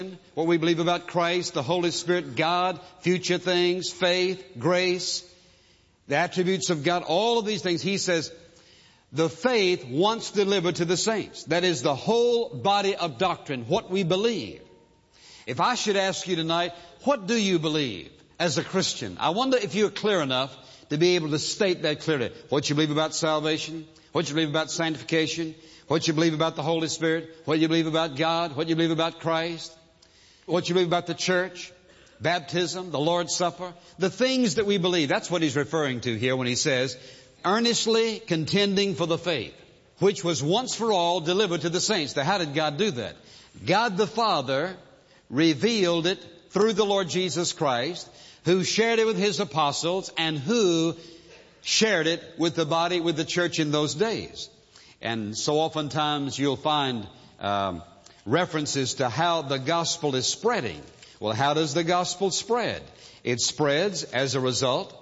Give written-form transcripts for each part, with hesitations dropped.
what we believe about Christ, the Holy Spirit, God, future things, faith, grace, the attributes of God, all of these things. He says, the faith once delivered to the saints. That is the whole body of doctrine, what we believe. If I should ask you tonight, what do you believe as a Christian? I wonder if you're clear enough to be able to state that clearly. What you believe about salvation, what you believe about sanctification, what you believe about the Holy Spirit, what you believe about God, what you believe about Christ, what you believe about the church, baptism, the Lord's Supper, the things that we believe. That's what he's referring to here when he says, earnestly contending for the faith, which was once for all delivered to the saints. Now, how did God do that? God the Father revealed it through the Lord Jesus Christ, who shared it with His apostles and who shared it with the body, with the church in those days. And so oftentimes you'll find references to how the gospel is spreading. Well, how does the gospel spread? It spreads as a result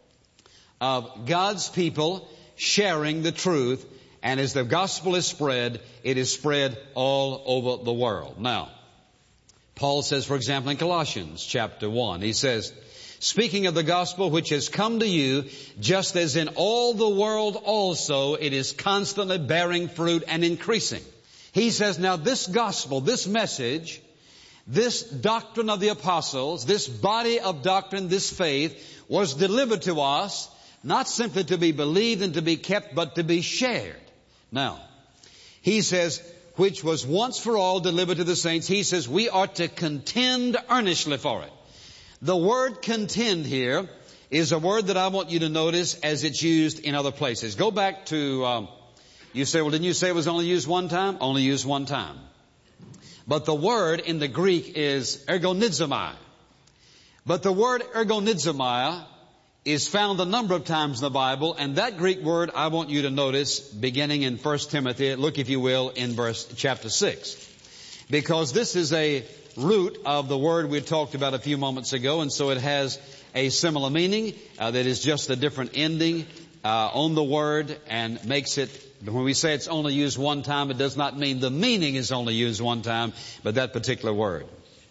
of God's people sharing the truth, and as the gospel is spread, it is spread all over the world. Now, Paul says, for example, in Colossians chapter 1, he says, speaking of the gospel which has come to you, just as in all the world also, it is constantly bearing fruit and increasing. He says, now this gospel, this message, this doctrine of the apostles, this body of doctrine, this faith, was delivered to us, not simply to be believed and to be kept, but to be shared. Now, he says, which was once for all delivered to the saints, he says, we are to contend earnestly for it. The word contend here is a word that I want you to notice as it's used in other places. Go back to, you say, well, didn't you say it was only used one time? Only used one time. But the word in the Greek is ergonizomai. But the word ergonizomai is found a number of times in the Bible, and that Greek word I want you to notice beginning in 1 Timothy, look if you will, in chapter 6. Because this is a root of the word we talked about a few moments ago, and so it has a similar meaning that is just a different ending on the word and makes it, when we say it's only used one time, it does not mean the meaning is only used one time, but that particular word.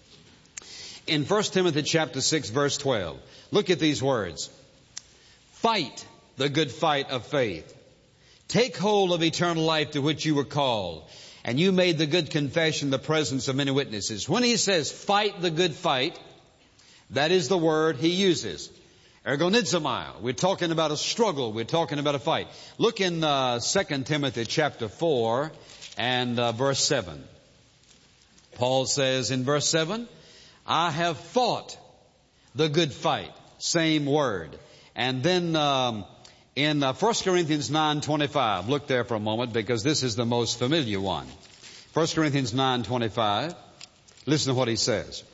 In 1 Timothy chapter 6 verse 12, look at these words. Fight the good fight of faith. Take hold of eternal life to which you were called, and you made the good confession in the presence of many witnesses. When he says fight the good fight, that is the word he uses. Ergonizomai. We're talking about a struggle. We're talking about a fight. Look in 2 Timothy chapter 4 and verse 7. Paul says in verse 7, I have fought the good fight. Same word. And then in 1 Corinthians 9:25, look there for a moment because this is the most familiar one. 1 Corinthians 9:25, listen to what he says.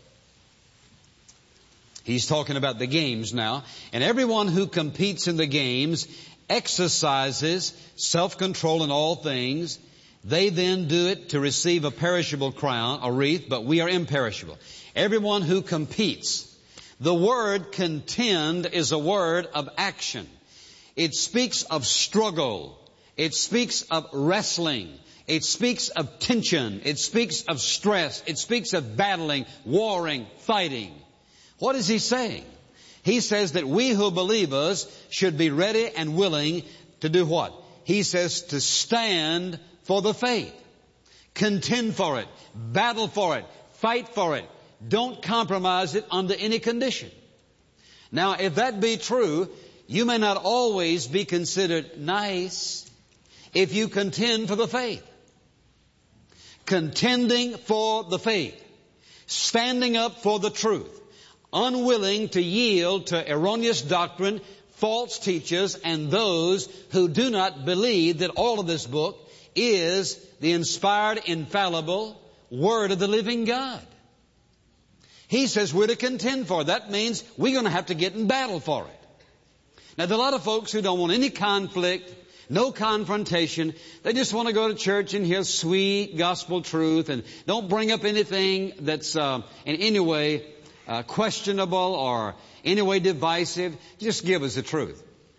He's talking about the games now. And everyone who competes in the games exercises self-control in all things. They then do it to receive a perishable crown, a wreath, but we are imperishable. Everyone who competes. The word contend is a word of action. It speaks of struggle. It speaks of wrestling. It speaks of tension. It speaks of stress. It speaks of battling, warring, fighting. What is he saying? He says that we who are believers should be ready and willing to do what? He says to stand for the faith. Contend for it. Battle for it. Fight for it. Don't compromise it under any condition. Now, if that be true, you may not always be considered nice if you contend for the faith. Contending for the faith. Standing up for the truth. Unwilling to yield to erroneous doctrine, false teachers, and those who do not believe that all of this book is the inspired, infallible Word of the living God. He says we're to contend for it. That means we're going to have to get in battle for it. Now, there are a lot of folks who don't want any conflict, no confrontation. They just want to go to church and hear sweet gospel truth and don't bring up anything that's in any way questionable or any way divisive. Just give us the truth.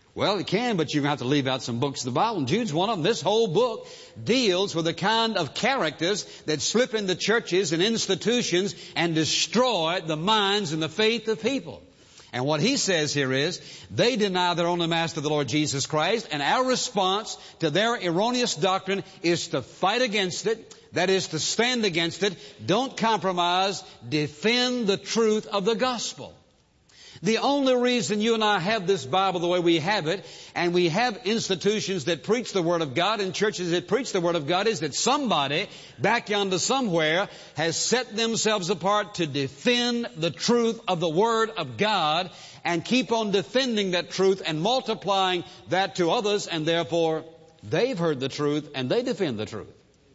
Well, it can, but you're going to have to leave out some books of the Bible. And Jude's one of them. This whole book deals with the kind of characters that slip into churches and institutions and destroy the minds and the faith of people. And what he says here is, they deny their only Master, the Lord Jesus Christ, and our response to their erroneous doctrine is to fight against it. That is, to stand against it. Don't compromise. Defend the truth of the gospel. The only reason you and I have this Bible the way we have it, and we have institutions that preach the Word of God and churches that preach the Word of God, is that somebody back yonder somewhere has set themselves apart to defend the truth of the Word of God and keep on defending that truth and multiplying that to others, and therefore they've heard the truth and they defend the truth.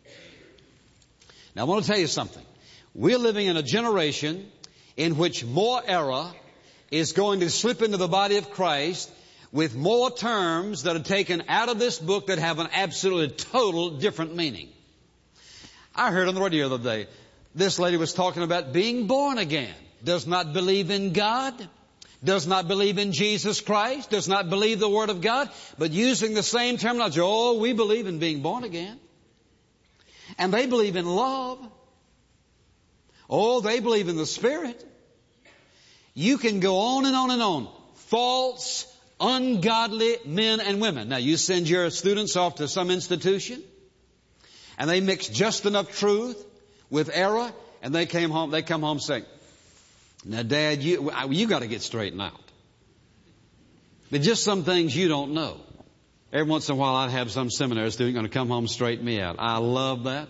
Now I want to tell you something. We're living in a generation in which more error is going to slip into the body of Christ with more terms that are taken out of this book that have an absolutely total different meaning. I heard on the radio the other day, this lady was talking about being born again. Does not believe in God, does not believe in Jesus Christ, does not believe the Word of God, but using the same terminology. Oh, we believe in being born again. And they believe in love. Oh, they believe in the Spirit. You can go on and on and on. False, ungodly men and women. Now, you send your students off to some institution, and they mix just enough truth with error, and they come home saying, now, Dad, you got to get straightened out. But just some things you don't know. Every once in a while, I'd have some seminary student going to come home and straighten me out. I love that.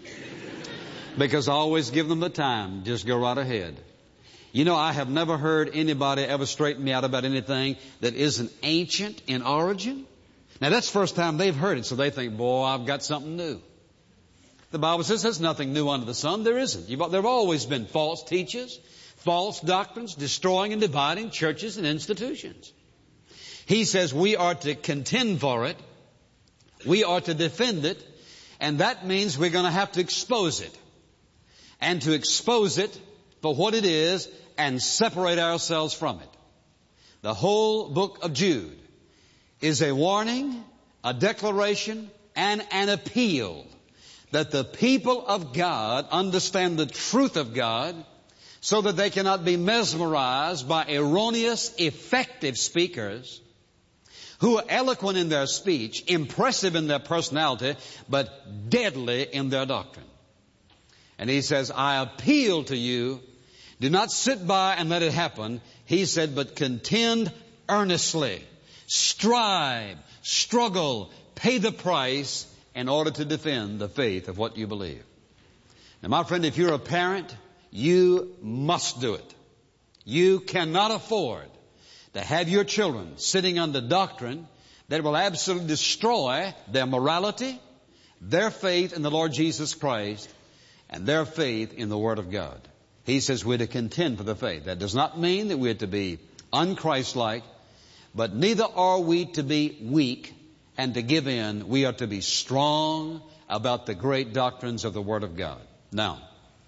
Because I always give them the time. Just go right ahead. You know, I have never heard anybody ever straighten me out about anything that isn't ancient in origin. Now, that's the first time they've heard it, so they think, boy, I've got something new. The Bible says there's nothing new under the sun. There isn't. There have always been false teachers, false doctrines, destroying and dividing churches and institutions. He says we are to contend for it. We are to defend it. And that means we're going to have to expose it. And to expose it for what it is and separate ourselves from it. The whole book of Jude is a warning, a declaration, and an appeal that the people of God understand the truth of God so that they cannot be mesmerized by erroneous, effective speakers who are eloquent in their speech, impressive in their personality, but deadly in their doctrine. And he says, I appeal to you, do not sit by and let it happen. He said, but contend earnestly, strive, struggle, pay the price in order to defend the faith of what you believe. Now, my friend, if you're a parent, you must do it. You cannot afford to have your children sitting under doctrine that will absolutely destroy their morality, their faith in the Lord Jesus Christ, and their faith in the Word of God. He says we're to contend for the faith. That does not mean that we're to be unchristlike, but neither are we to be weak and to give in. We are to be strong about the great doctrines of the Word of God. Now,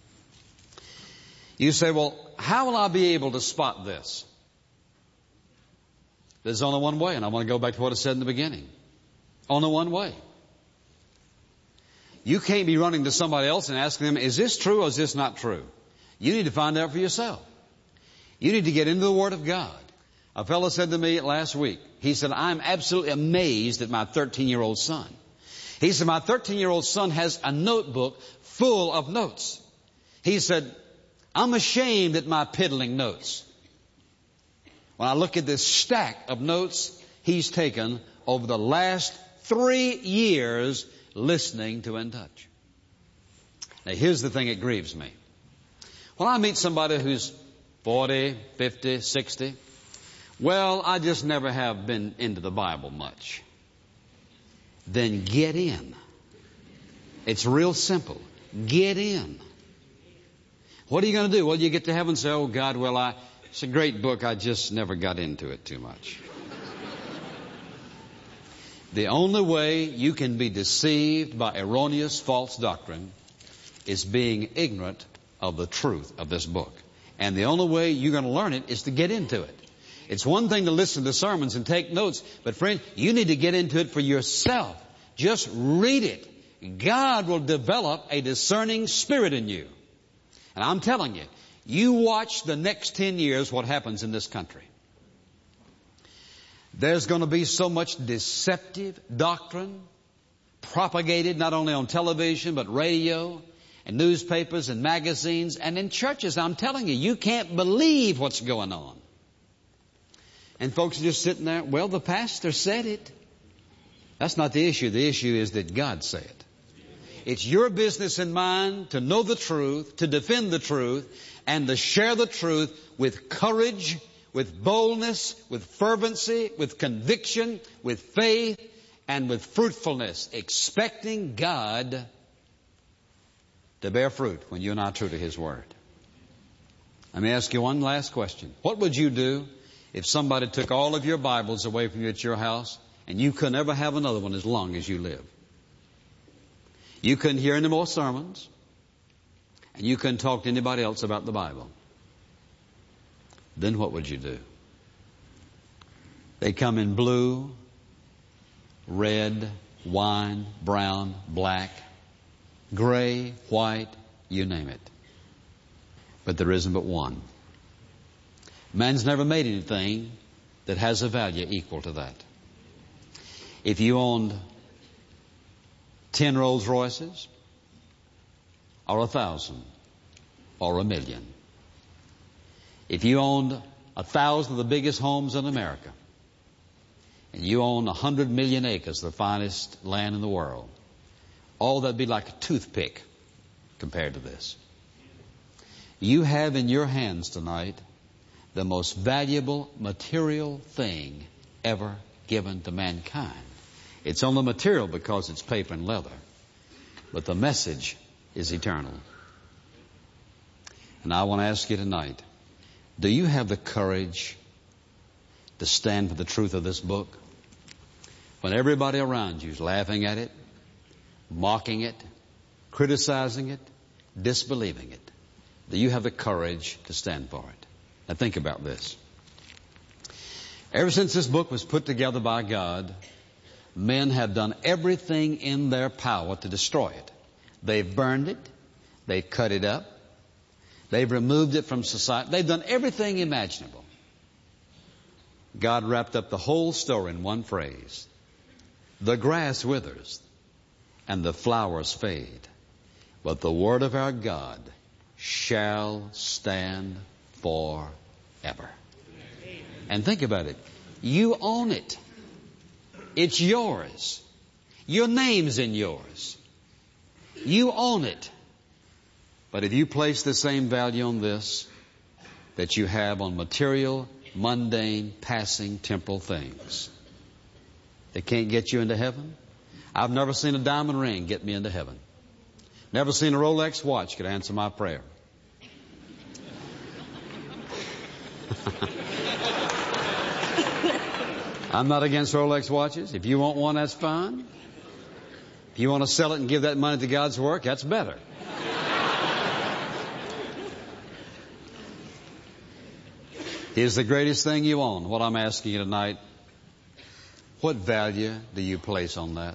you say, well, how will I be able to spot this? There's only one way, and I want to go back to what I said in the beginning. Only one way. You can't be running to somebody else and asking them, is this true or is this not true? You need to find out for yourself. You need to get into the Word of God. A fellow said to me last week, he said, I'm absolutely amazed at my 13-year-old son. He said, my 13-year-old son has a notebook full of notes. He said, I'm ashamed at my piddling notes. When I look at this stack of notes he's taken over the last 3 years listening to In Touch. Now, here's the thing that grieves me. When I meet somebody who's 40, 50, 60, well, I just never have been into the Bible much. Then get in. It's real simple. Get in. What are you going to do? Well, you get to heaven and say, oh, God, well, it's a great book. I just never got into it too much. The only way you can be deceived by erroneous false doctrine is being ignorant of the truth of this book. And the only way you're going to learn it is to get into it. It's one thing to listen to sermons and take notes, but friend, you need to get into it for yourself. Just read it. God will develop a discerning spirit in you. And I'm telling you, you watch the next 10 years what happens in this country. There's going to be so much deceptive doctrine propagated not only on television but radio and newspapers and magazines and in churches. I'm telling you, you can't believe what's going on. And folks are just sitting there, well, the pastor said it. That's not the issue. The issue is that God said it. It's your business and mine to know the truth, to defend the truth, and to share the truth with courage, with boldness, with fervency, with conviction, with faith, and with fruitfulness, expecting God to bear fruit when you and I are true to His Word. Let me ask you one last question. What would you do if somebody took all of your Bibles away from you at your house and you could never have another one as long as you live? You couldn't hear any more sermons, and you couldn't talk to anybody else about the Bible. Then what would you do? They come in blue, red, wine, brown, black, gray, white, you name it. But there isn't but one. Man's never made anything that has a value equal to that. If you owned 10 Rolls Royces, or 1,000, or 1,000,000. If you owned 1,000 of the biggest homes in America, and you own 100 million acres, the finest land in the world, all that'd be like a toothpick compared to this. You have in your hands tonight the most valuable material thing ever given to mankind. It's only material because it's paper and leather. But the message is eternal. And I want to ask you tonight, do you have the courage to stand for the truth of this book? When everybody around you is laughing at it, mocking it, criticizing it, disbelieving it, do you have the courage to stand for it? Now think about this. Ever since this book was put together by God, men have done everything in their power to destroy it. They've burned it. They've cut it up. They've removed it from society. They've done everything imaginable. God wrapped up the whole story in one phrase. The grass withers and the flowers fade, but the word of our God shall stand forever. And think about it. You own it. It's yours. Your name's in yours. You own it. But if you place the same value on this that you have on material, mundane, passing, temporal things, they can't get you into heaven. I've never seen a diamond ring get me into heaven. Never seen a Rolex watch could answer my prayer. I'm not against Rolex watches. If you want one, that's fine. If you want to sell it and give that money to God's work, that's better. Is the greatest thing you own. What I'm asking you tonight, what value do you place on that?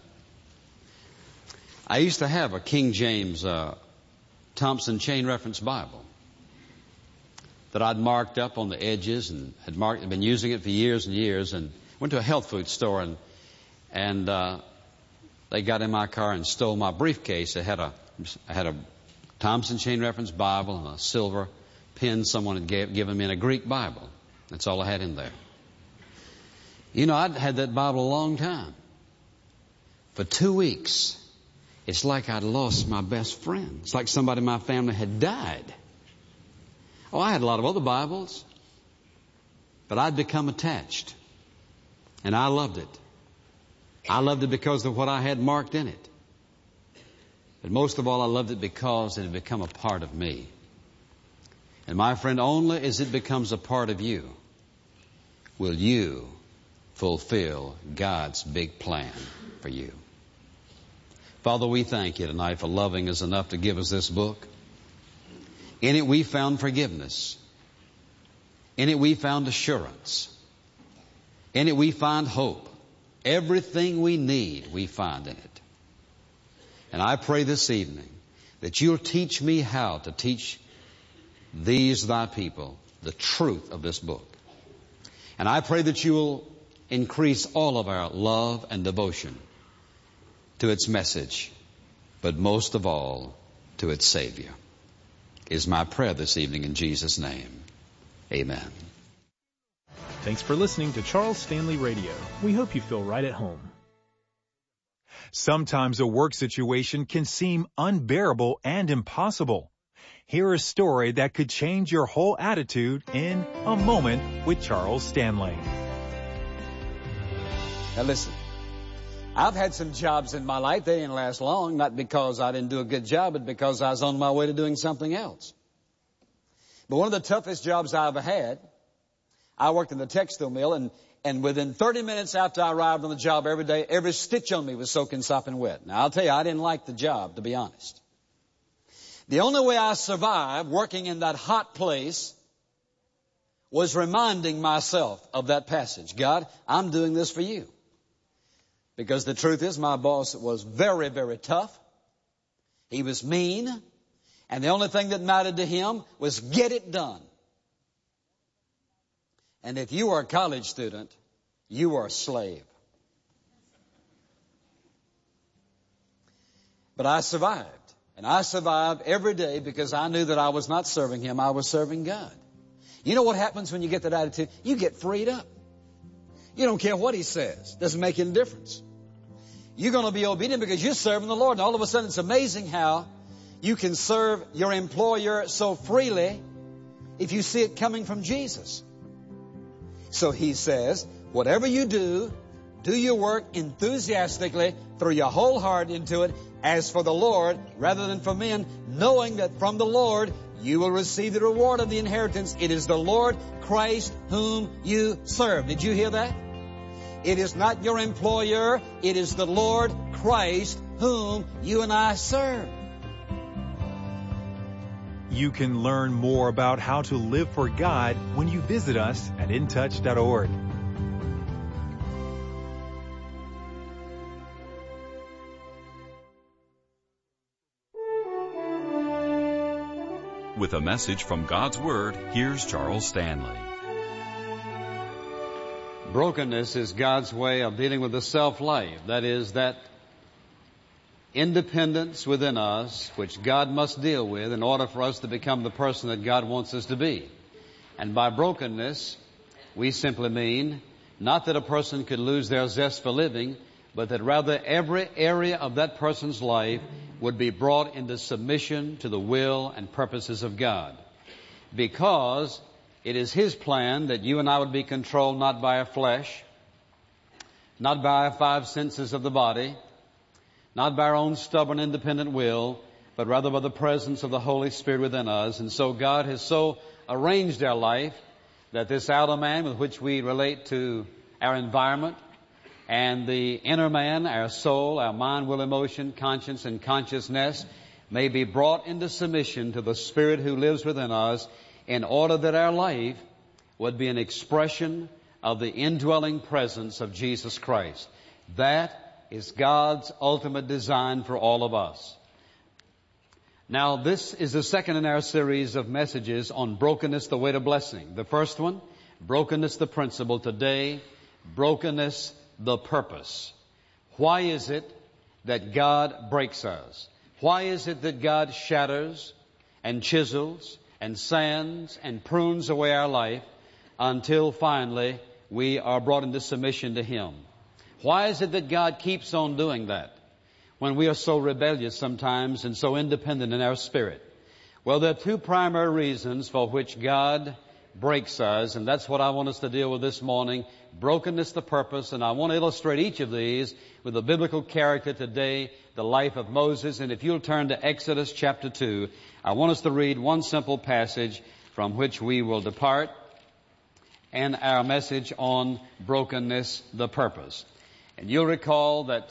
I used to have a King James Thompson Chain Reference Bible that I'd marked up on the edges and had been using it for years and years, and went to a health food store and they got in my car and stole my briefcase. I had a Thompson Chain Reference Bible and a silver pen someone had given me in a Greek Bible. That's all I had in there. You know, I'd had that Bible a long time. For 2 weeks, it's like I'd lost my best friend. It's like somebody in my family had died. Oh, I had a lot of other Bibles, but I'd become attached. And I loved it. I loved it because of what I had marked in it. But most of all, I loved it because it had become a part of me. And my friend, only as it becomes a part of you will you fulfill God's big plan for you. Father, we thank you tonight for loving us enough to give us this book. In it we found forgiveness. In it we found assurance. In it we find hope. Everything we need, we find in it. And I pray this evening that you'll teach me how to teach these thy people the truth of this book. And I pray that you will increase all of our love and devotion to its message, but most of all to its Savior. Is my prayer this evening in Jesus' name. Amen. Thanks for listening to Charles Stanley Radio. We hope you feel right at home. Sometimes a work situation can seem unbearable and impossible. Hear a story that could change your whole attitude in a moment with Charles Stanley. Now listen, I've had some jobs in my life. They didn't last long, not because I didn't do a good job, but because I was on my way to doing something else. But one of the toughest jobs I ever had, I worked in the textile mill, and within 30 minutes after I arrived on the job every day, every stitch on me was soaking sopping wet. Now I'll tell you, I didn't like the job, to be honest. The only way I survived working in that hot place was reminding myself of that passage. God, I'm doing this for you. Because the truth is, my boss was very, very tough. He was mean. And the only thing that mattered to him was get it done. And if you were a college student, you were a slave. But I survived. And I survived every day because I knew that I was not serving him, I was serving God. You know what happens when you get that attitude? You get freed up. You don't care what he says. Doesn't make any difference. You're going to be obedient because you're serving the Lord. And all of a sudden it's amazing how you can serve your employer so freely if you see it coming from Jesus. So he says, whatever you do, do your work enthusiastically, throw your whole heart into it, as for the Lord rather than for men, knowing that from the Lord you will receive the reward of the inheritance. It is the Lord Christ whom you serve. Did you hear that? It is not your employer. It is the Lord Christ whom you and I serve. You can learn more about how to live for God when you visit us at intouch.org. With a message from God's Word, here's Charles Stanley. Brokenness is God's way of dealing with the self-life. That is, that independence within us, which God must deal with in order for us to become the person that God wants us to be. And by brokenness, we simply mean not that a person could lose their zest for living, but that rather every area of that person's life would be brought into submission to the will and purposes of God. Because it is His plan that you and I would be controlled not by our flesh, not by our five senses of the body, not by our own stubborn, independent will, but rather by the presence of the Holy Spirit within us. And so God has so arranged our life that this outer man with which we relate to our environment and the inner man, our soul, our mind, will, emotion, conscience, and consciousness may be brought into submission to the Spirit who lives within us in order that our life would be an expression of the indwelling presence of Jesus Christ. That is God's ultimate design for all of us. Now, this is the second in our series of messages on brokenness, the way to blessing. The first one, brokenness, the principle. Today, brokenness, the purpose. Why is it that God breaks us? Why is it that God shatters and chisels and sands and prunes away our life until finally we are brought into submission to Him? Why is it that God keeps on doing that when we are so rebellious sometimes and so independent in our spirit? Well, there are two primary reasons for which God breaks us, and that's what I want us to deal with this morning. Brokenness, the purpose, and I want to illustrate each of these with a biblical character today, the life of Moses. And if you'll turn to Exodus chapter 2, I want us to read one simple passage from which we will depart and our message on brokenness, the purpose. And you'll recall that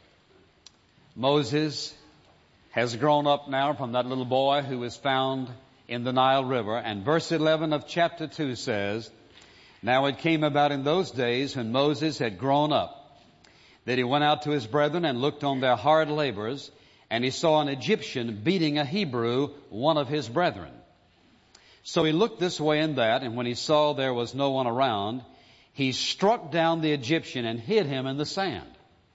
Moses has grown up now from that little boy who was found in the Nile River. And verse 11 of chapter 2 says, Now it came about in those days when Moses had grown up, that he went out to his brethren and looked on their hard labors, and he saw an Egyptian beating a Hebrew, one of his brethren. So he looked this way and that, and when he saw there was no one around, he struck down the Egyptian and hid him in the sand.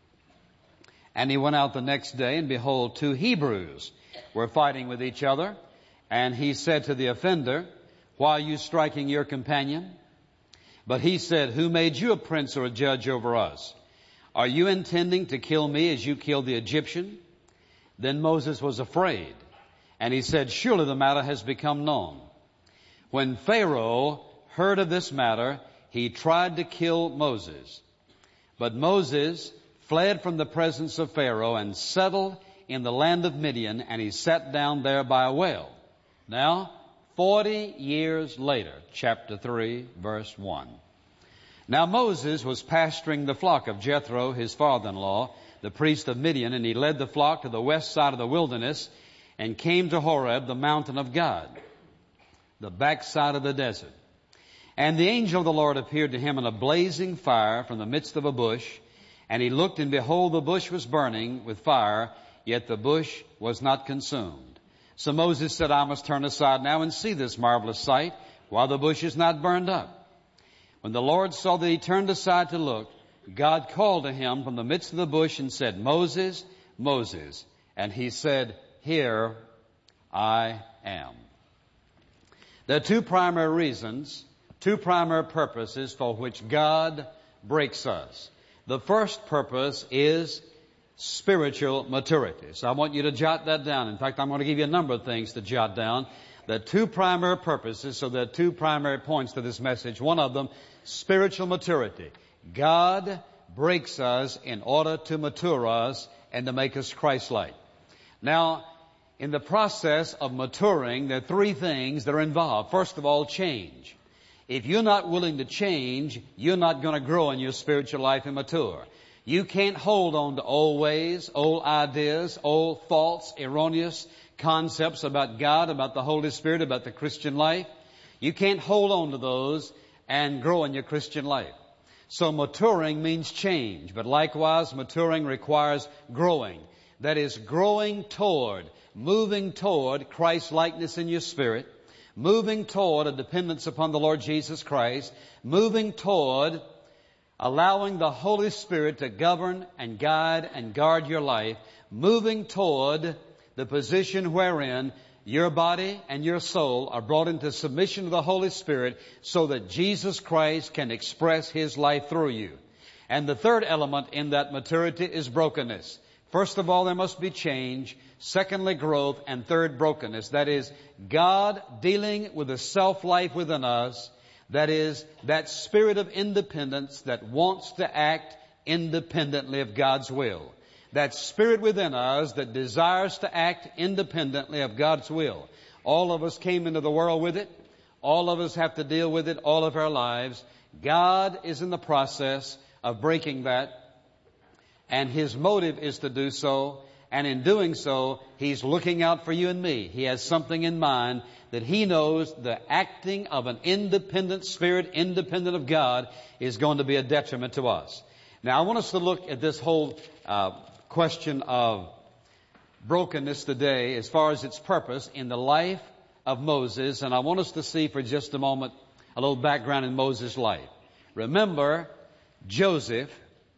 And he went out the next day, and behold, 2 Hebrews were fighting with each other. And he said to the offender, "Why are you striking your companion?" But he said, "Who made you a prince or a judge over us? Are you intending to kill me as you killed the Egyptian?" Then Moses was afraid, and he said, "Surely the matter has become known." When Pharaoh heard of this matter, he tried to kill Moses. But Moses fled from the presence of Pharaoh and settled in the land of Midian, and he sat down there by a well. Now, 40 years later, chapter 3, verse 1. Now Moses was pasturing the flock of Jethro, his father-in-law, the priest of Midian, and he led the flock to the west side of the wilderness and came to Horeb, the mountain of God, the backside of the desert. And the angel of the Lord appeared to him in a blazing fire from the midst of a bush. And he looked, and behold, the bush was burning with fire, yet the bush was not consumed. So Moses said, "I must turn aside now and see this marvelous sight, while the bush is not burned up." When the Lord saw that he turned aside to look, God called to him from the midst of the bush and said, "Moses, Moses." And he said, "Here I am." There are 2 primary reasons, 2 primary purposes for which God breaks us. The first purpose is spiritual maturity. So I want you to jot that down. In fact, I'm going to give you a number of things to jot down. There are 2 primary purposes, so there are 2 primary points to this message. One of them, spiritual maturity. God breaks us in order to mature us and to make us Christ-like. Now, in the process of maturing, there are 3 things that are involved. First of all, change. If you're not willing to change, you're not going to grow in your spiritual life and mature. You can't hold on to old ways, old ideas, old thoughts, erroneous concepts about God, about the Holy Spirit, about the Christian life. You can't hold on to those and grow in your Christian life. So maturing means change, but likewise maturing requires growing. That is, growing toward, moving toward Christ-likeness in your spirit, moving toward a dependence upon the Lord Jesus Christ, moving toward allowing the Holy Spirit to govern and guide and guard your life, moving toward the position wherein your body and your soul are brought into submission to the Holy Spirit so that Jesus Christ can express His life through you. And the third element in that maturity is brokenness. First of all, there must be change. Secondly, growth. And third, brokenness. That is, God dealing with the self-life within us. That is, that spirit of independence that wants to act independently of God's will. That spirit within us that desires to act independently of God's will. All of us came into the world with it. All of us have to deal with it all of our lives. God is in the process of breaking that. And His motive is to do so. And in doing so, He's looking out for you and me. He has something in mind that He knows the acting of an independent spirit, independent of God, is going to be a detriment to us. Now, I want us to look at this whole question of brokenness today as far as its purpose in the life of Moses. And I want us to see for just a moment a little background in Moses' life. Remember, Joseph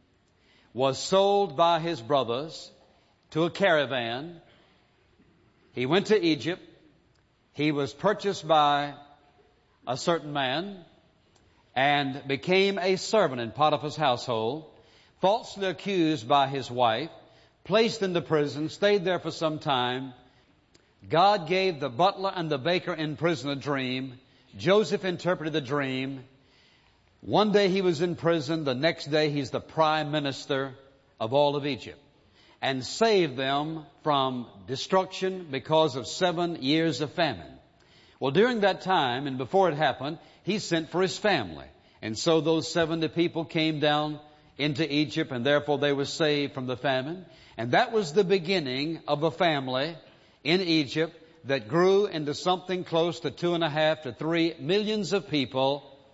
was sold by his brothers to a caravan. He went to Egypt. He was purchased by a certain man and became a servant in Potiphar's household, falsely accused by his wife, placed into prison, stayed there for some time. God gave the butler and the baker in prison a dream. Joseph interpreted the dream. One day he was in prison. The next day he's the prime minister of all of Egypt and saved them from destruction because of 7 years of famine. Well, during that time and before it happened, he sent for his family. And so those 70 people came down into Egypt, and therefore they were saved from the famine. And that was the beginning of a family in Egypt that grew into something close to 2.5 to 3 millions of people.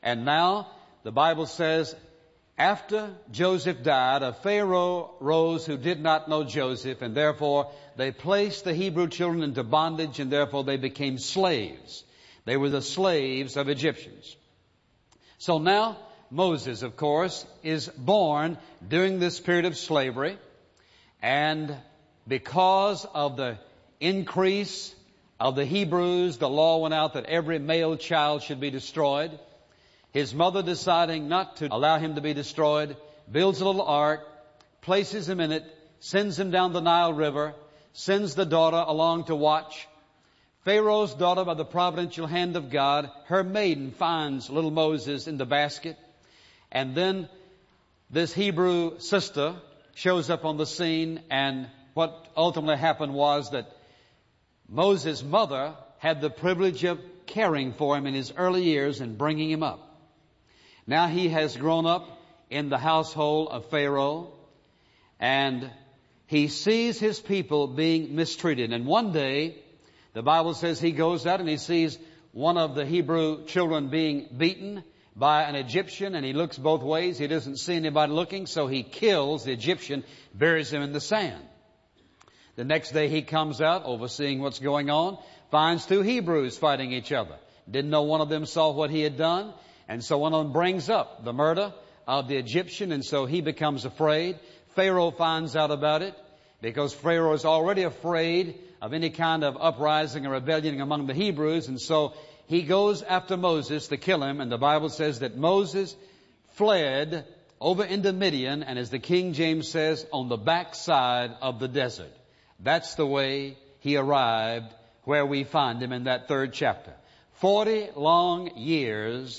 And now the Bible says, after Joseph died, a Pharaoh rose who did not know Joseph, and therefore they placed the Hebrew children into bondage, and therefore they became slaves. They were the slaves of Egyptians. So now Moses, of course, is born during this period of slavery, and because of the increase of the Hebrews, the law went out that every male child should be destroyed. His mother, deciding not to allow him to be destroyed, builds a little ark, places him in it, sends him down the Nile River, sends the daughter along to watch. Pharaoh's daughter, by the providential hand of God, her maiden finds little Moses in the basket. And then this Hebrew sister shows up on the scene, and what ultimately happened was that Moses' mother had the privilege of caring for him in his early years and bringing him up. Now he has grown up in the household of Pharaoh, and he sees his people being mistreated. And one day, the Bible says he goes out and he sees one of the Hebrew children being beaten by an Egyptian, and he looks both ways. He doesn't see anybody looking, so he kills the Egyptian, buries him in the sand. The next day he comes out, overseeing what's going on, finds two Hebrews fighting each other. Didn't know one of them saw what he had done, and so one of them brings up the murder of the Egyptian, and so he becomes afraid. Pharaoh finds out about it, because Pharaoh is already afraid of any kind of uprising or rebellion among the Hebrews, and so he goes after Moses to kill him, and the Bible says that Moses fled over into Midian, and as the King James says, on the backside of the desert. That's the way he arrived where we find him in that 3rd chapter. 40 long years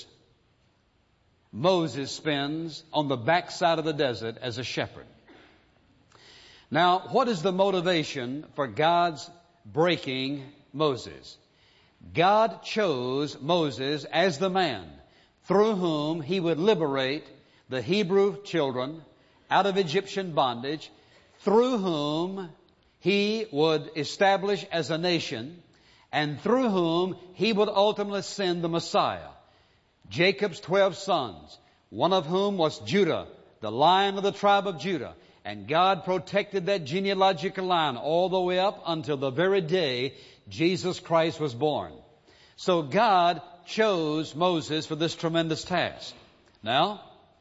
Moses spends on the backside of the desert as a shepherd. Now, what is the motivation for God's breaking Moses? God chose Moses as the man through whom he would liberate the Hebrew children out of Egyptian bondage, through whom he would establish as a nation, and through whom he would ultimately send the Messiah. Jacob's 12 sons, one of whom was Judah, the Lion of the tribe of Judah. And God protected that genealogical line all the way up until the very day Jesus Christ was born. So God chose Moses for this tremendous task. Now,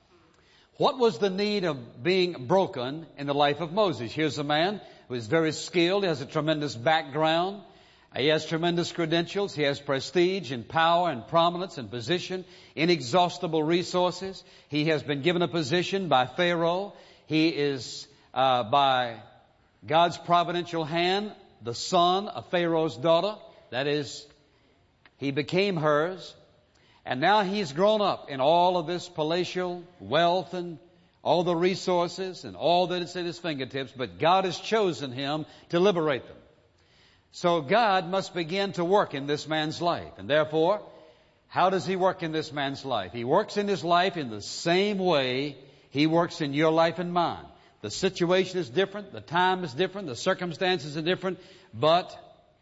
what was the need of being broken in the life of Moses? Here's a man who is very skilled. He has a tremendous background. He has tremendous credentials. He has prestige and power and prominence and position, inexhaustible resources. He has been given a position by Pharaoh. He is, by God's providential hand, the son of Pharaoh's daughter. That is, he became hers. And now he's grown up in all of this palatial wealth and all the resources and all that is at his fingertips. But God has chosen him to liberate them. So God must begin to work in this man's life. And therefore, how does he work in this man's life? He works in his life in the same way he works in your life and mine. The situation is different, the time is different, the circumstances are different, but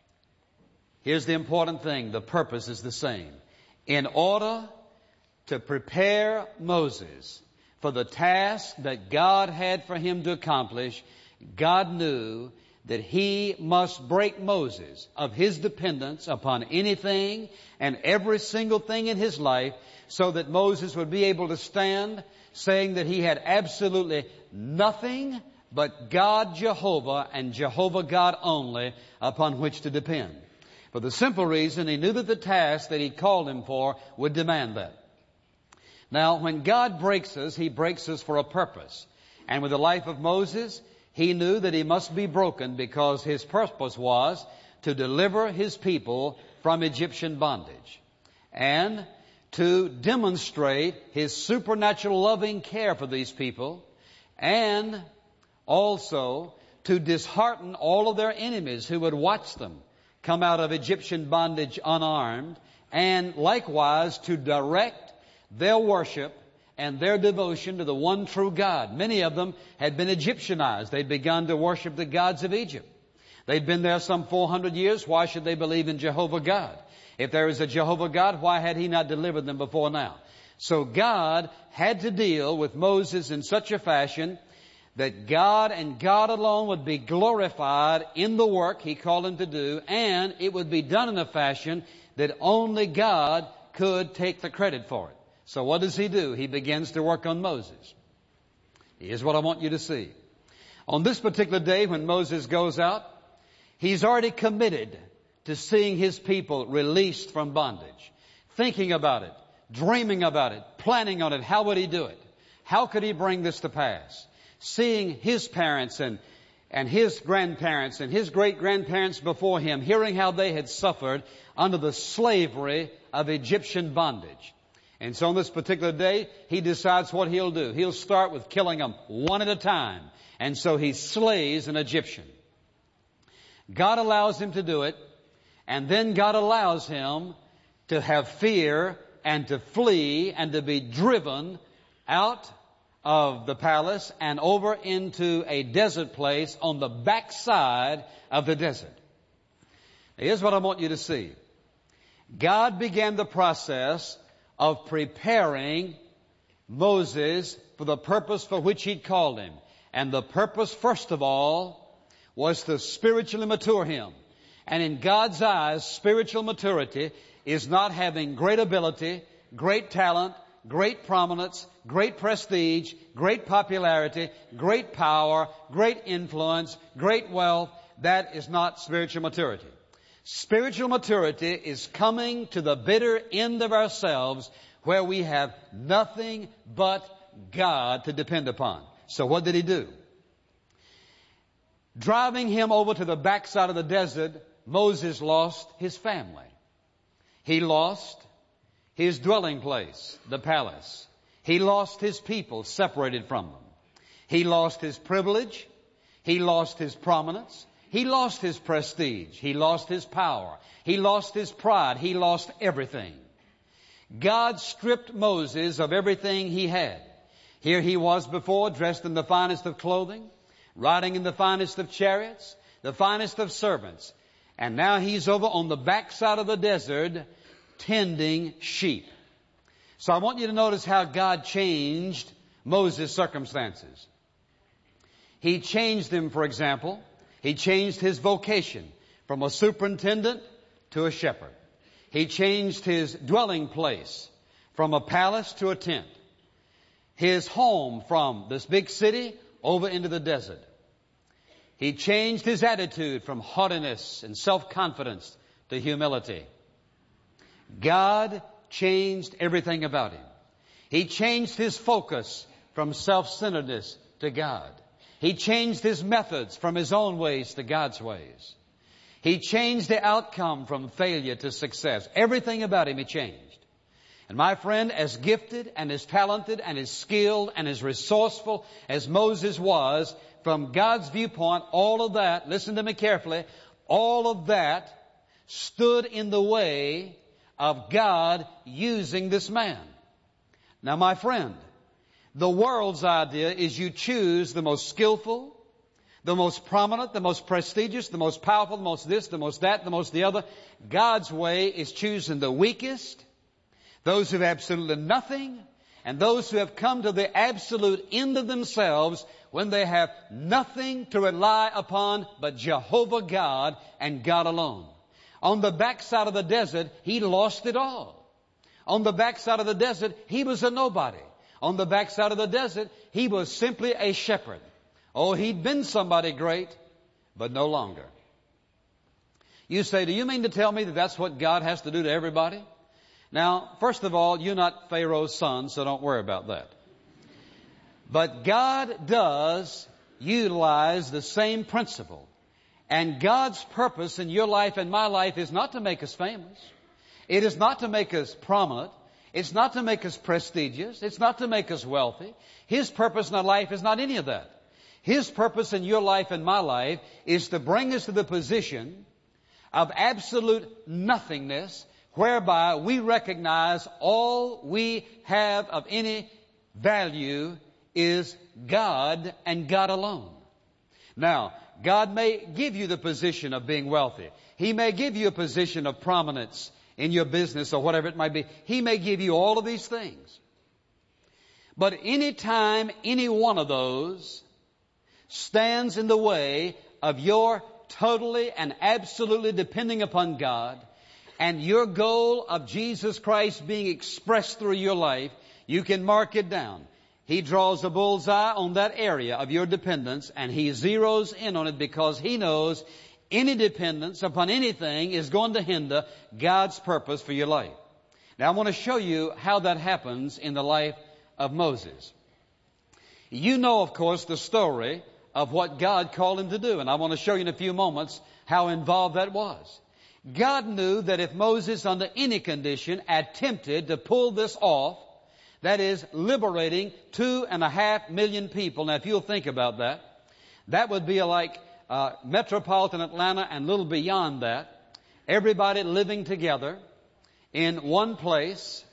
here's the important thing, the purpose is the same. In order to prepare Moses for the task that God had for him to accomplish, God knew that he must break Moses of his dependence upon anything and every single thing in his life, so that Moses would be able to stand saying that he had absolutely nothing but God Jehovah and Jehovah God only upon which to depend. For the simple reason he knew that the task that he called him for would demand that. Now, when God breaks us, he breaks us for a purpose. And with the life of Moses, he knew that he must be broken because his purpose was to deliver his people from Egyptian bondage and to demonstrate his supernatural loving care for these people, and also to dishearten all of their enemies who would watch them come out of Egyptian bondage unarmed, and likewise to direct their worship and their devotion to the one true God. Many of them had been Egyptianized. They'd begun to worship the gods of Egypt. They'd been there some 400 years. Why should they believe in Jehovah God? If there is a Jehovah God, why had he not delivered them before now? So God had to deal with Moses in such a fashion that God and God alone would be glorified in the work He called him to do, and it would be done in a fashion that only God could take the credit for it. So what does He do? He begins to work on Moses. Here's what I want you to see. On this particular day when Moses goes out, he's already committed to seeing his people released from bondage, thinking about it, dreaming about it, planning on it. How would he do it? How could he bring this to pass? Seeing his parents and his grandparents and his great-grandparents before him, hearing how they had suffered under the slavery of Egyptian bondage. And so on this particular day, he decides what he'll do. He'll start with killing them one at a time. And so he slays an Egyptian. God allows him to do it, and then God allows him to have fear and to flee and to be driven out of the palace and over into a desert place on the backside of the desert. Here's what I want you to see. God began the process of preparing Moses for the purpose for which He'd called him. And the purpose, first of all, was to spiritually mature him. And in God's eyes, spiritual maturity is not having great ability, great talent, great prominence, great prestige, great popularity, great power, great influence, great wealth. That is not spiritual maturity. Spiritual maturity is coming to the bitter end of ourselves where we have nothing but God to depend upon. So what did He do? Driving him over to the backside of the desert, Moses lost his family. He lost his dwelling place, the palace. He lost his people, separated from them. He lost his privilege. He lost his prominence. He lost his prestige. He lost his power. He lost his pride. He lost everything. God stripped Moses of everything he had. Here he was before, dressed in the finest of clothing, riding in the finest of chariots, the finest of servants. And now he's over on the backside of the desert tending sheep. So I want you to notice how God changed Moses' circumstances. He changed him, for example. He changed his vocation from a superintendent to a shepherd. He changed his dwelling place from a palace to a tent. His home from this big city over into the desert. He changed his attitude from haughtiness and self-confidence to humility. God changed everything about him. He changed his focus from self-centeredness to God. He changed his methods from his own ways to God's ways. He changed the outcome from failure to success. Everything about him he changed. And my friend, as gifted and as talented and as skilled and as resourceful as Moses was, from God's viewpoint, all of that, listen to me carefully, all of that stood in the way of God using this man. Now, my friend, the world's idea is you choose the most skillful, the most prominent, the most prestigious, the most powerful, the most this, the most that, the most the other. God's way is choosing the weakest, those who have absolutely nothing, and those who have come to the absolute end of themselves when they have nothing to rely upon but Jehovah God and God alone. On the backside of the desert, he lost it all. On the backside of the desert, he was a nobody. On the backside of the desert, he was simply a shepherd. Oh, he'd been somebody great, but no longer. You say, do you mean to tell me that that's what God has to do to everybody? Now, first of all, you're not Pharaoh's son, so don't worry about that. But God does utilize the same principle. And God's purpose in your life and my life is not to make us famous. It is not to make us prominent. It's not to make us prestigious. It's not to make us wealthy. His purpose in our life is not any of that. His purpose in your life and my life is to bring us to the position of absolute nothingness, whereby we recognize all we have of any value is God and God alone. Now, God may give you the position of being wealthy. He may give you a position of prominence in your business or whatever it might be. He may give you all of these things. But any time any one of those stands in the way of your totally and absolutely depending upon God and your goal of Jesus Christ being expressed through your life, you can mark it down. He draws a bullseye on that area of your dependence, and He zeroes in on it because He knows any dependence upon anything is going to hinder God's purpose for your life. Now, I want to show you how that happens in the life of Moses. You know, of course, the story of what God called him to do, and I want to show you in a few moments how involved that was. God knew that if Moses, under any condition, attempted to pull this off, that is, liberating 2.5 million people. Now, if you'll think about that, that would be like metropolitan Atlanta and a little beyond that. Everybody living together in one place,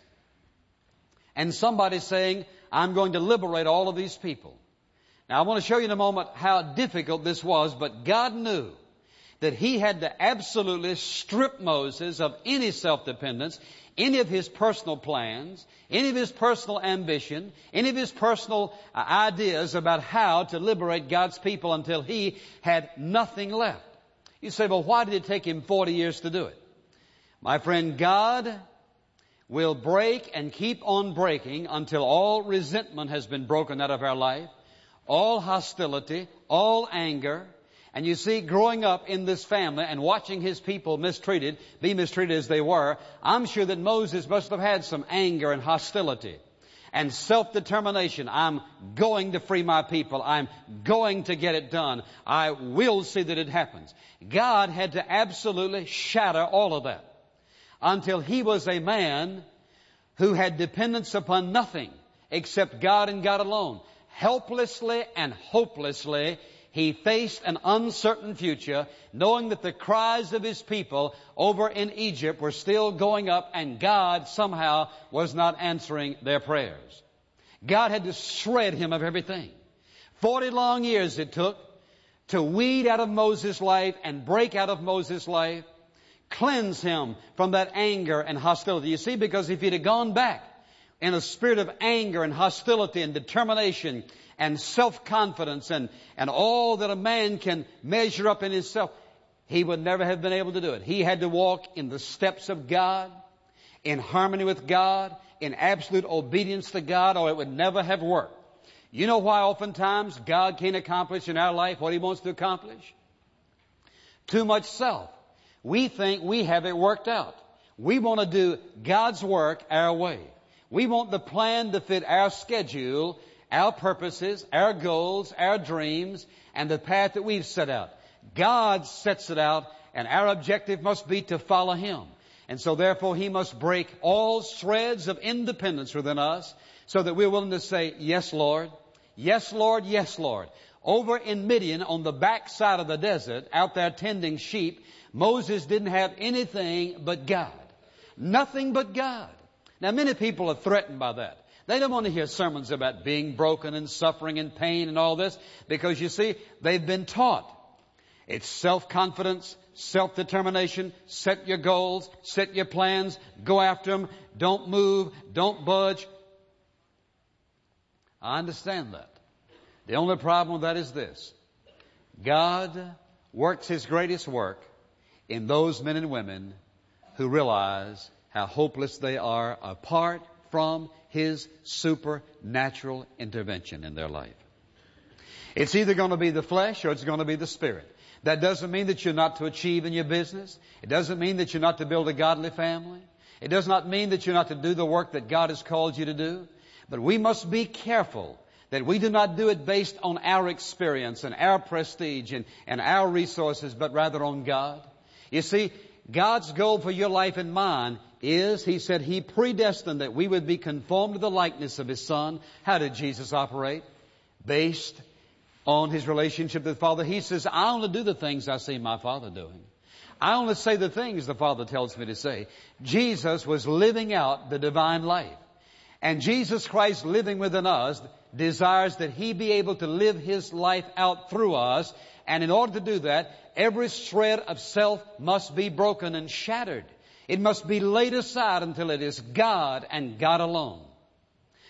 and somebody saying, I'm going to liberate all of these people. Now, I want to show you in a moment how difficult this was, but God knew that He had to absolutely strip Moses of any self-dependence, any of his personal plans, any of his personal ambition, any of his personal ideas about how to liberate God's people until he had nothing left. You say, well, why did it take him 40 years to do it? My friend, God will break and keep on breaking until all resentment has been broken out of our life, all hostility, all anger. And you see, growing up in this family and watching his people be mistreated as they were, I'm sure that Moses must have had some anger and hostility and self-determination. I'm going to free my people. I'm going to get it done. I will see that it happens. God had to absolutely shatter all of that until he was a man who had dependence upon nothing except God and God alone. Helplessly and hopelessly, he faced an uncertain future, knowing that the cries of his people over in Egypt were still going up, and God somehow was not answering their prayers. God had to shred him of everything. 40 long years it took to weed out of Moses' life and break out of Moses' life, cleanse him from that anger and hostility. You see, because if he'd have gone back in a spirit of anger and hostility and determination and self-confidence and all that a man can measure up in himself, he would never have been able to do it. He had to walk in the steps of God, in harmony with God, in absolute obedience to God, or it would never have worked. You know why oftentimes God can't accomplish in our life what He wants to accomplish? Too much self. We think we have it worked out. We want to do God's work our way. We want the plan to fit our schedule, our purposes, our goals, our dreams, and the path that we've set out. God sets it out, and our objective must be to follow Him. And so therefore He must break all shreds of independence within us so that we're willing to say, yes, Lord. Yes, Lord. Yes, Lord. Over in Midian, on the backside of the desert, out there tending sheep, Moses didn't have anything but God. Nothing but God. Now, many people are threatened by that. They don't want to hear sermons about being broken and suffering and pain and all this, because you see, they've been taught. It's self-confidence, self-determination, set your goals, set your plans, go after them, don't move, don't budge. I understand that. The only problem with that is this. God works His greatest work in those men and women who realize how hopeless they are apart from His supernatural intervention in their life. It's either going to be the flesh or it's going to be the spirit. That doesn't mean that you're not to achieve in your business. It doesn't mean that you're not to build a godly family. It does not mean that you're not to do the work that God has called you to do. But we must be careful that we do not do it based on our experience and our prestige and our resources, but rather on God. You see, God's goal for your life and mine is, He said He predestined that we would be conformed to the likeness of His Son. How did Jesus operate? Based on His relationship with the Father. He says, I only do the things I see my Father doing. I only say the things the Father tells me to say. Jesus was living out the divine life. And Jesus Christ living within us desires that He be able to live His life out through us. And in order to do that, every shred of self must be broken and shattered. It must be laid aside until it is God and God alone.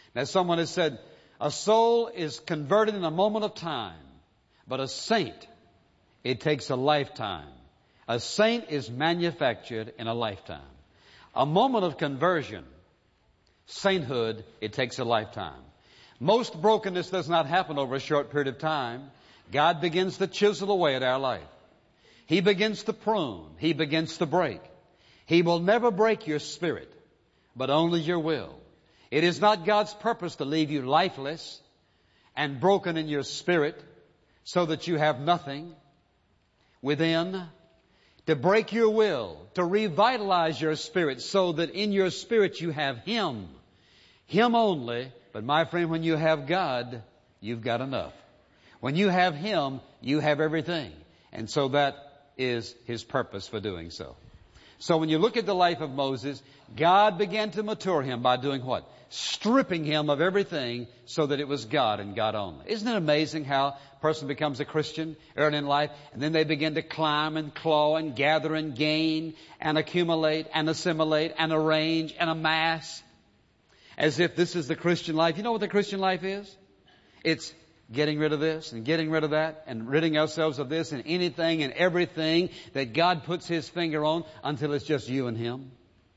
Now someone has said, a soul is converted in a moment of time, but a saint, it takes a lifetime. A saint is manufactured in a lifetime. A moment of conversion, sainthood, it takes a lifetime. Most brokenness does not happen over a short period of time. God begins to chisel away at our life. He begins to prune. He begins to break. He will never break your spirit, but only your will. It is not God's purpose to leave you lifeless and broken in your spirit so that you have nothing within. To break your will, to revitalize your spirit so that in your spirit you have Him. Him only. But my friend, when you have God, you've got enough. When you have Him, you have everything. And so that is His purpose for doing so. So when you look at the life of Moses, God began to mature him by doing what? Stripping him of everything so that it was God and God only. Isn't it amazing how a person becomes a Christian early in life and then they begin to climb and claw and gather and gain and accumulate and assimilate and arrange and amass as if this is the Christian life. You know what the Christian life is? It's getting rid of this and getting rid of that and ridding ourselves of this and anything and everything that God puts His finger on until it's just you and Him.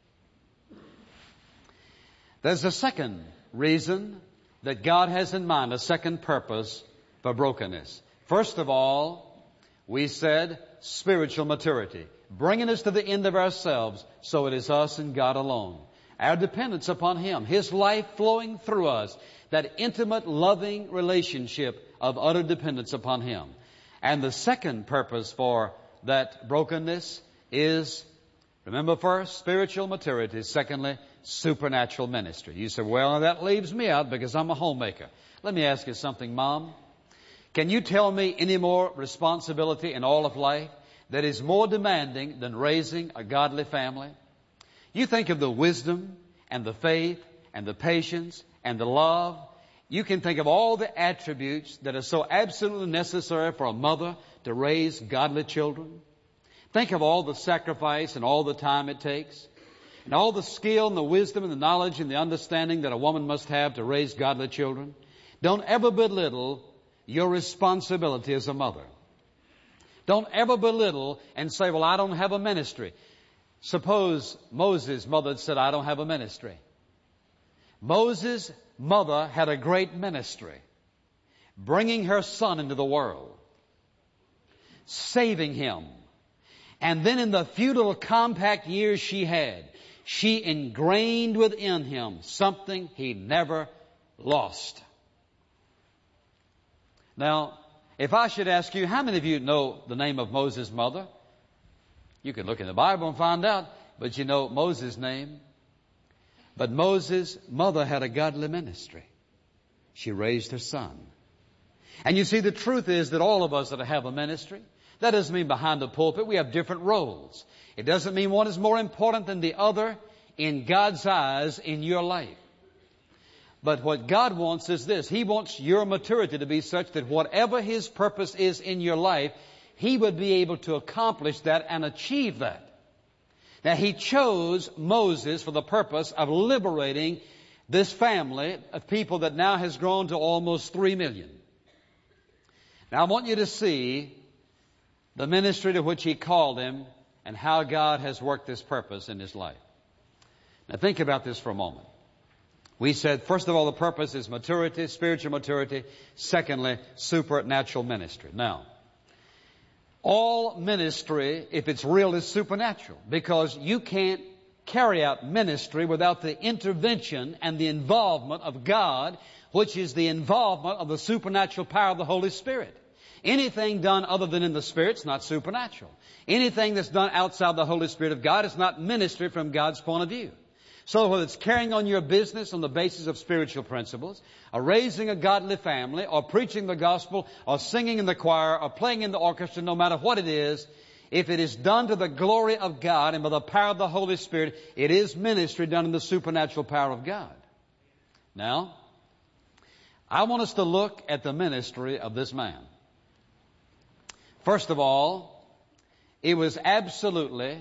There's a second reason that God has in mind, a second purpose for brokenness. First of all, we said spiritual maturity, bringing us to the end of ourselves so it is us and God alone. Our dependence upon Him, His life flowing through us, that intimate, loving relationship of utter dependence upon Him. And the second purpose for that brokenness is, remember first, spiritual maturity. Secondly, supernatural ministry. You say, well, that leaves me out because I'm a homemaker. Let me ask you something, Mom. Can you tell me any more responsibility in all of life that is more demanding than raising a godly family? You think of the wisdom and the faith and the patience and the love. You can think of all the attributes that are so absolutely necessary for a mother to raise godly children. Think of all the sacrifice and all the time it takes, and all the skill and the wisdom and the knowledge and the understanding that a woman must have to raise godly children. Don't ever belittle your responsibility as a mother. Don't ever belittle and say, well, I don't have a ministry. Suppose Moses' mother said, I don't have a ministry. Moses' mother had a great ministry, bringing her son into the world, saving him. And then in the few little compact years she had, she ingrained within him something he never lost. Now, if I should ask you, how many of you know the name of Moses' mother? You can look in the Bible and find out, but you know Moses' name. But Moses' mother had a godly ministry. She raised her son. And you see, the truth is that all of us that have a ministry, that doesn't mean behind the pulpit we have different roles. It doesn't mean one is more important than the other in God's eyes in your life. But what God wants is this. He wants your maturity to be such that whatever His purpose is in your life, He would be able to accomplish that and achieve that. Now, He chose Moses for the purpose of liberating this family of people that now has grown to almost 3 million. Now, I want you to see the ministry to which He called him and how God has worked this purpose in his life. Now, think about this for a moment. We said, first of all, the purpose is maturity, spiritual maturity. Secondly, supernatural ministry. Now, all ministry, if it's real, is supernatural, because you can't carry out ministry without the intervention and the involvement of God, which is the involvement of the supernatural power of the Holy Spirit. Anything done other than in the Spirit is not supernatural. Anything that's done outside the Holy Spirit of God is not ministry from God's point of view. So whether it's carrying on your business on the basis of spiritual principles, or raising a godly family, or preaching the gospel, or singing in the choir, or playing in the orchestra, no matter what it is, if it is done to the glory of God and by the power of the Holy Spirit, it is ministry done in the supernatural power of God. Now, I want us to look at the ministry of this man. First of all, it was absolutely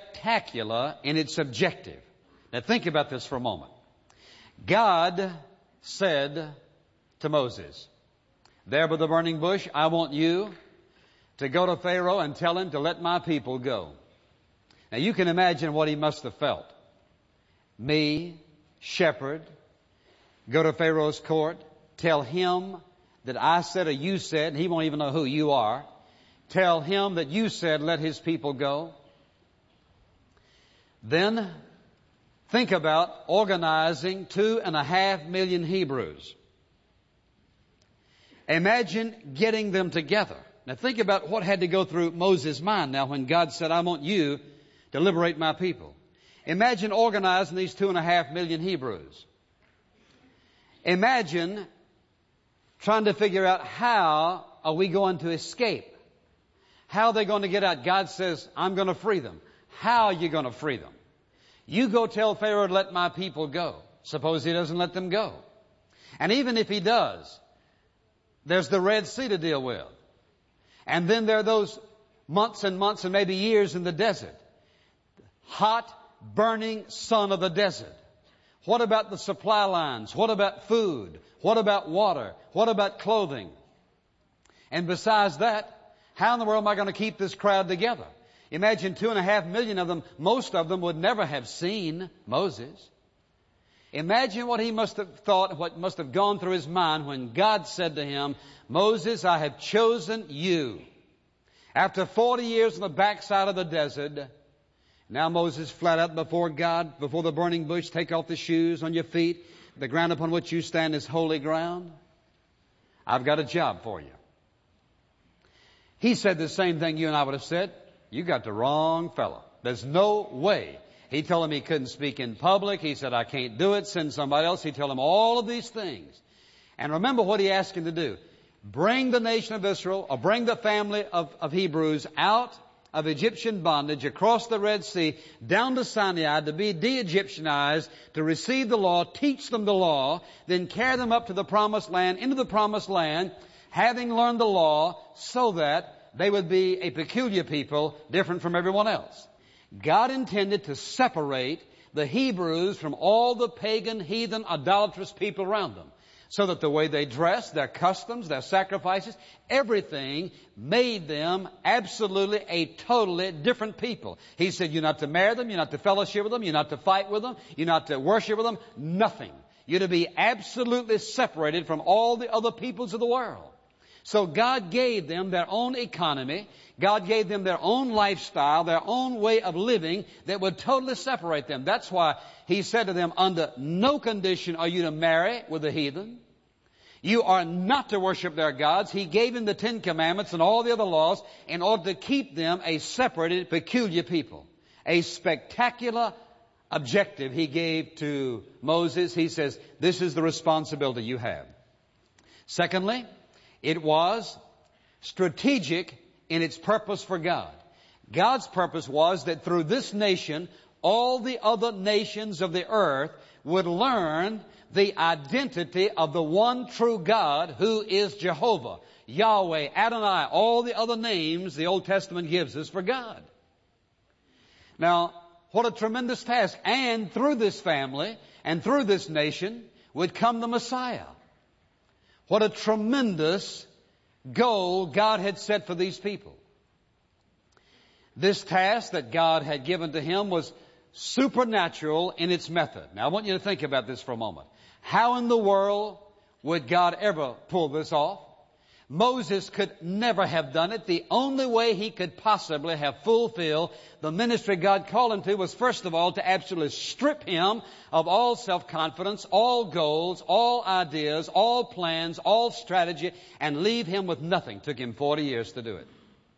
spectacular in its objective. Now think about this for a moment. God said to Moses, there by the burning bush, I want you to go to Pharaoh and tell him to let my people go. Now you can imagine what he must have felt. Me, shepherd, go to Pharaoh's court, tell him that I said or you said, and he won't even know who you are. Tell him that you said, let his people go. Then think about organizing 2.5 million Hebrews. Imagine getting them together. Now think about what had to go through Moses' mind now when God said, I want you to liberate my people. Imagine organizing these 2.5 million Hebrews. Imagine trying to figure out how are we going to escape? How are they going to get out? God says, I'm going to free them. How are you going to free them? You go tell Pharaoh to let my people go. Suppose he doesn't let them go. And even if he does, there's the Red Sea to deal with. And then there are those months and months and maybe years in the desert. Hot, burning sun of the desert. What about the supply lines? What about food? What about water? What about clothing? And besides that, how in the world am I going to keep this crowd together? Imagine 2.5 million of them, most of them would never have seen Moses. Imagine what he must have thought, what must have gone through his mind when God said to him, Moses, I have chosen you. After 40 years on the backside of the desert, now Moses flat out before God, before the burning bush, take off the shoes on your feet. The ground upon which you stand is holy ground. I've got a job for you. He said the same thing you and I would have said. You got the wrong fellow. There's no way. He told him he couldn't speak in public. He said, I can't do it. Send somebody else. He told him all of these things. And remember what he asked him to do. Bring the nation of Israel, or bring the family of Hebrews out of Egyptian bondage across the Red Sea down to Sinai to be de-Egyptianized, to receive the law, teach them the law, then carry them up to the promised land, into the promised land, having learned the law, so that they would be a peculiar people, different from everyone else. God intended to separate the Hebrews from all the pagan, heathen, idolatrous people around them, so that the way they dressed, their customs, their sacrifices, everything made them absolutely a totally different people. He said, you're not to marry them, you're not to fellowship with them, you're not to fight with them, you're not to worship with them, nothing. You're to be absolutely separated from all the other peoples of the world. So God gave them their own economy. God gave them their own lifestyle, their own way of living that would totally separate them. That's why He said to them, under no condition are you to marry with the heathen. You are not to worship their gods. He gave them the 10 Commandments and all the other laws in order to keep them a separated, peculiar people. A spectacular objective He gave to Moses. He says, this is the responsibility you have. Secondly, it was strategic in its purpose for God. God's purpose was that through this nation, all the other nations of the earth would learn the identity of the one true God who is Jehovah, Yahweh, Adonai, all the other names the Old Testament gives us for God. Now, what a tremendous task. And through this family and through this nation would come the Messiah. What a tremendous goal God had set for these people. This task that God had given to him was supernatural in its method. Now I want you to think about this for a moment. How in the world would God ever pull this off? Moses could never have done it. The only way he could possibly have fulfilled the ministry God called him to was, first of all, to absolutely strip him of all self-confidence, all goals, all ideas, all plans, all strategy, and leave him with nothing. It took him 40 years to do it.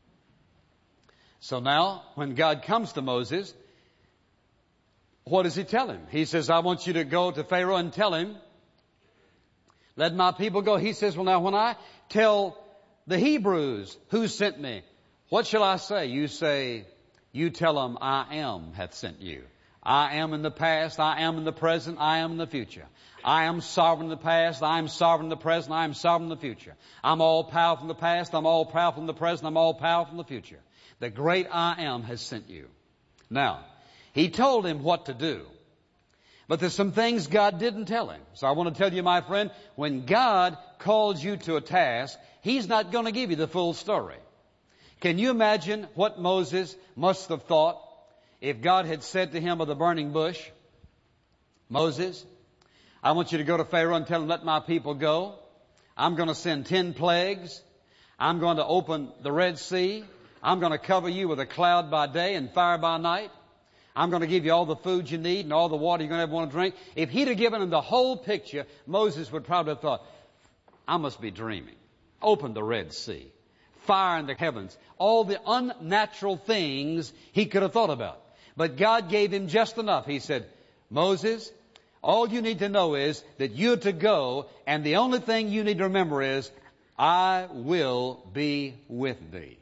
So now, when God comes to Moses, what does He tell him? He says, I want you to go to Pharaoh and tell him, let my people go. He says, well, now when I tell the Hebrews who sent me, what shall I say? You say, you tell them, I am hath sent you. I am in the past, I am in the present, I am in the future. I am sovereign in the past, I am sovereign in the present, I am sovereign in the future. I'm all powerful in the past, I'm all powerful in the present, I'm all powerful in the future. The great I am has sent you. Now, He told him what to do. But there's some things God didn't tell him. So I want to tell you, my friend, when God calls you to a task, He's not going to give you the full story. Can you imagine what Moses must have thought if God had said to him of the burning bush, Moses, I want you to go to Pharaoh and tell him, let my people go. I'm going to send 10 plagues. I'm going to open the Red Sea. I'm going to cover you with a cloud by day and fire by night. I'm going to give you all the food you need and all the water you're going to ever want to drink. If he'd have given him the whole picture, Moses would probably have thought, I must be dreaming. Open the Red Sea. Fire in the heavens. All the unnatural things he could have thought about. But God gave him just enough. He said, Moses, all you need to know is that you're to go, and the only thing you need to remember is, I will be with thee.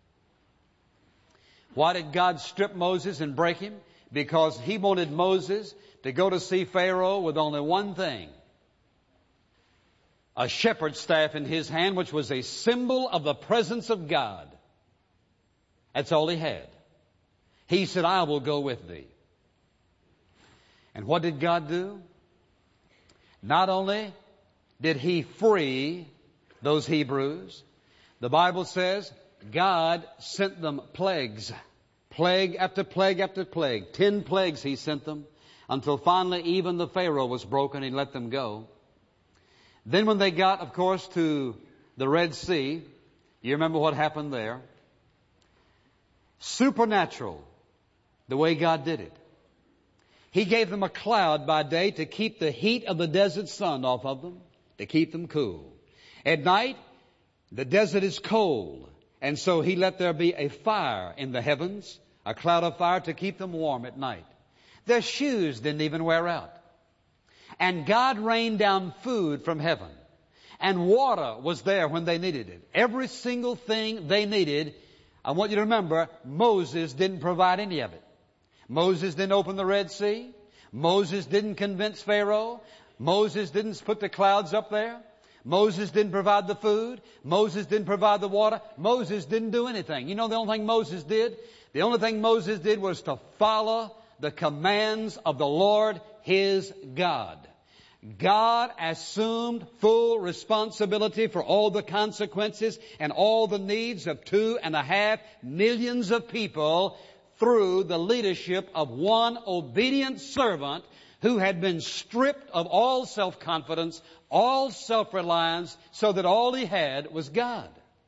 Why did God strip Moses and break him? Because He wanted Moses to go to see Pharaoh with only one thing. A shepherd's staff in his hand, which was a symbol of the presence of God. That's all he had. He said, I will go with thee. And what did God do? Not only did He free those Hebrews, the Bible says God sent them plagues. Plague after plague after plague. 10 plagues He sent them until finally even the Pharaoh was broken and He let them go. Then when they got, of course, to the Red Sea, you remember what happened there? Supernatural, the way God did it. He gave them a cloud by day to keep the heat of the desert sun off of them, to keep them cool. At night, the desert is cold, and so He let there be a fire in the heavens, a cloud of fire to keep them warm at night. Their shoes didn't even wear out. And God rained down food from heaven. And water was there when they needed it. Every single thing they needed, I want you to remember, Moses didn't provide any of it. Moses didn't open the Red Sea. Moses didn't convince Pharaoh. Moses didn't put the clouds up there. Moses didn't provide the food. Moses didn't provide the water. Moses didn't do anything. You know the only thing Moses did? The only thing Moses did was to follow the commands of the Lord his God. God assumed full responsibility for all the consequences and all the needs of 2.5 million of people through the leadership of one obedient servant who had been stripped of all self-confidence, all self-reliance, so that all he had was God.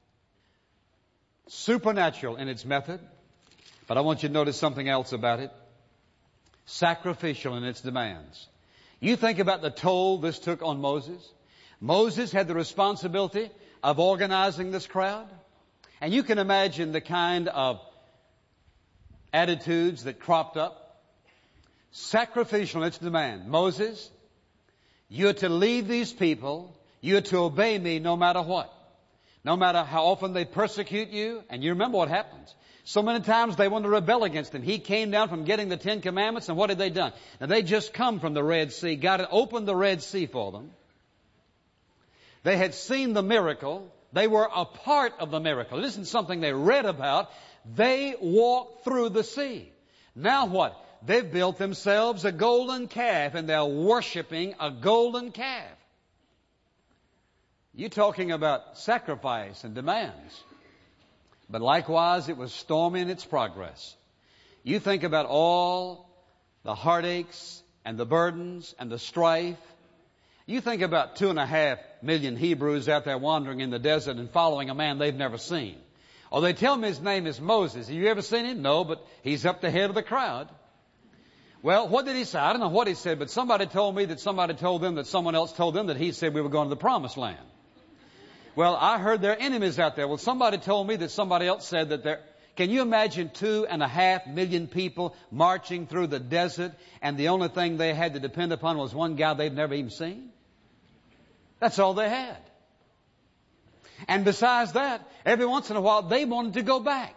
Supernatural in its method, but I want you to notice something else about it. Sacrificial in its demands. You think about the toll this took on Moses. Moses had the responsibility of organizing this crowd. And you can imagine the kind of attitudes that cropped up. Sacrificial in its demand. Moses, you're to lead these people. You're to obey me no matter what. No matter how often they persecute you. And you remember what happens. So many times they wanted to rebel against him. He came down from getting the 10 Commandments, and what had they done? Now they just come from the Red Sea. God had opened the Red Sea for them. They had seen the miracle. They were a part of the miracle. It isn't something they read about. They walked through the sea. Now what? They've built themselves a golden calf, and they're worshiping a golden calf. You're talking about sacrifice and demands. But likewise, it was stormy in its progress. You think about all the heartaches and the burdens and the strife. You think about 2.5 million Hebrews out there wandering in the desert and following a man they've never seen. Oh, they tell me his name is Moses. Have you ever seen him? No, but he's up the head of the crowd. Well, what did he say? I don't know what he said, but somebody told me that somebody told them that someone else told them that he said we were going to the promised land. Well, I heard there are enemies out there. Well, somebody told me that somebody else said that there... Can you imagine 2.5 million people marching through the desert, and the only thing they had to depend upon was one guy they've never even seen? That's all they had. And besides that, every once in a while, they wanted to go back.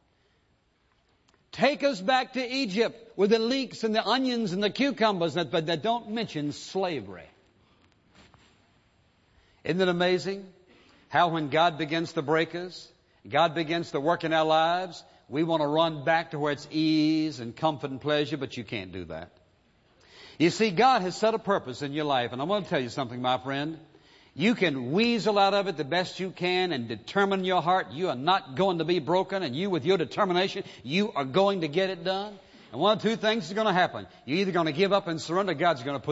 Take us back to Egypt with the leeks and the onions and the cucumbers, but they don't mention slavery. Isn't it amazing? How when God begins to break us, God begins to work in our lives, we want to run back to where it's ease and comfort and pleasure, but you can't do that. You see, God has set a purpose in your life, and I want to tell you something, my friend. You can weasel out of it the best you can and determine in your heart you are not going to be broken, and you, with your determination, you are going to get it done. And one of two things is going to happen. You're either going to give up and surrender, God's going to put